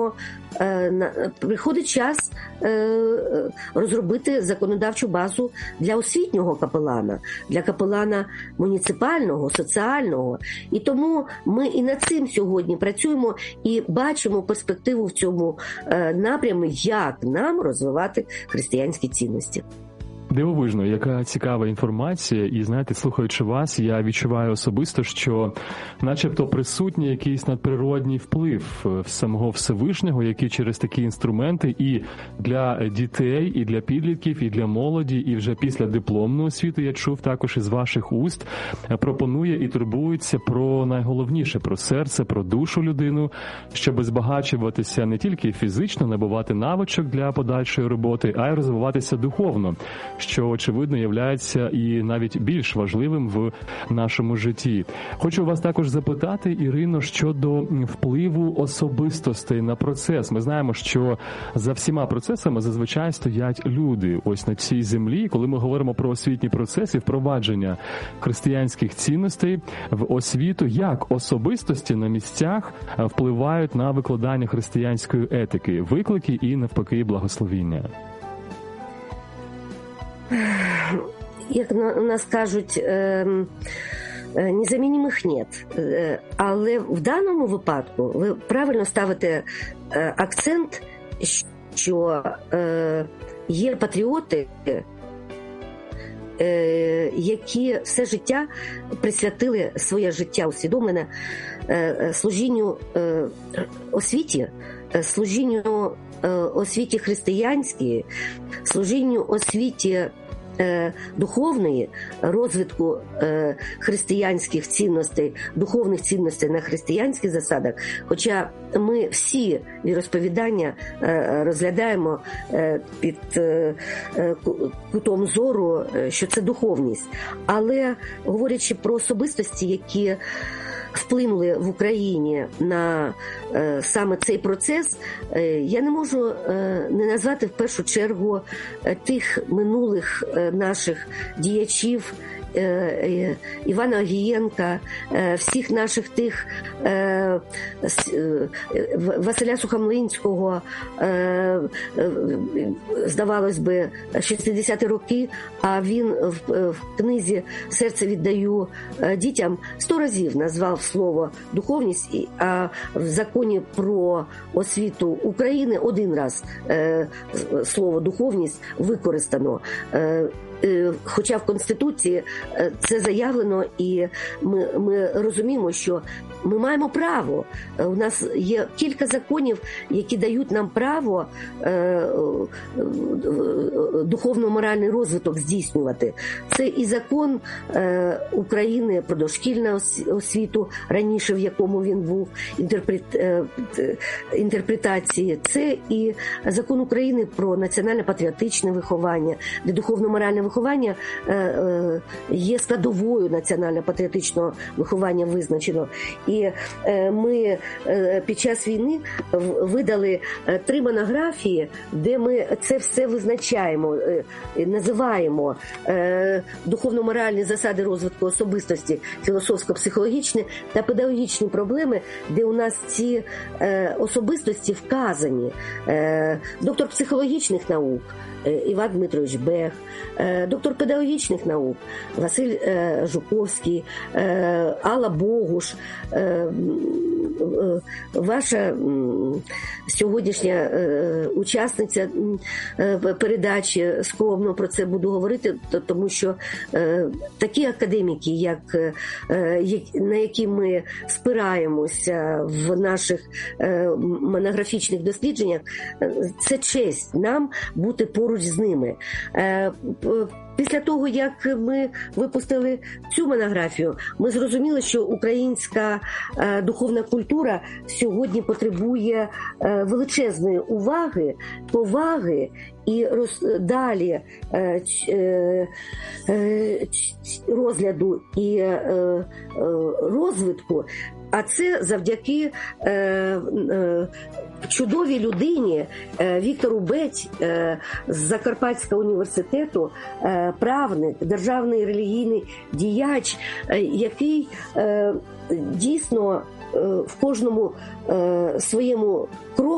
що приходить час розробити законодавчу базу для освітнього капелана, для капелана муніципального, соціального. І тому ми і над цим сьогодні працюємо і бачимо перспективу в цьому напрямі, як нам розвивати християнські цінності. Дивовижно, яка цікава інформація. І, знаєте, слухаючи вас, я відчуваю особисто, що начебто присутній якийсь надприродній вплив самого Всевишнього, який через такі інструменти і для дітей, і для підлітків, і для молоді, і вже після дипломну освіту, я чув також із ваших уст, пропонує і турбується про найголовніше, про серце, про душу людину, щоб збагачуватися не тільки фізично, набувати навичок для подальшої роботи, а й розвиватися духовно, що, очевидно, являється і навіть більш важливим в нашому житті. Хочу вас також запитати, Ірино, щодо впливу особистостей на процес. Ми знаємо, що за всіма процесами зазвичай стоять люди ось на цій землі. Коли ми говоримо про освітні процеси, впровадження християнських цінностей в освіту, як особистості на місцях впливають на викладання християнської етики, виклики і, навпаки, благословіння? Як у нас кажуть, незамінних нет. Але в даному випадку ви правильно ставите акцент, що є патріоти, які все життя присвятили своє життя усвідомлене служінню освіті, служінню освіті християнській, служінню освіті духовної, розвитку християнських цінностей, духовних цінностей на християнських засадах. Хоча ми всі віросповідання розглядаємо під кутом зору, що це духовність. Але говорячи про особистості, які вплинули в Україні на саме цей процес, я не можу не назвати в першу чергу тих минулих наших діячів, Івана Огієнка, всіх наших тих Василя Сухомлинського, здавалось би, 60-ті роки, а він в книзі «Серце віддаю дітям» 100 разів назвав слово «духовність», а в законі про освіту України 1 раз слово «духовність» використано. Хоча в Конституції це заявлено, і ми розуміємо, що ми маємо право. У нас є кілька законів, які дають нам право духовно-моральний розвиток здійснювати. Це і закон України про дошкільну освіту, раніше в якому він був, інтерпретації. Це і закон України про національно-патріотичне виховання, де духовно-моральне виховання є складовою національно-патріотичного виховання визначено. І ми під час війни видали 3 монографії, де ми це все визначаємо, називаємо духовно-моральні засади розвитку особистості, філософсько-психологічні та педагогічні проблеми, де у нас ці особистості вказані. Доктор психологічних наук Іван Дмитрович Бех, доктор педагогічних наук Василь Жуковський, Алла Богуш, ваша сьогоднішня учасниця передачі, скромно про це буду говорити, тому що такі академіки, на які ми спираємося в наших монографічних дослідженнях, це честь нам бути поруч з ними. Після того, як ми випустили цю монографію, ми зрозуміли, що українська духовна культура сьогодні потребує величезної уваги, поваги і далі розгляду і розвитку. А це завдяки чудовій людині Віктору Бець з Закарпатського університету, правник, державний релігійний діяч, який дійсно в кожному своєму кроку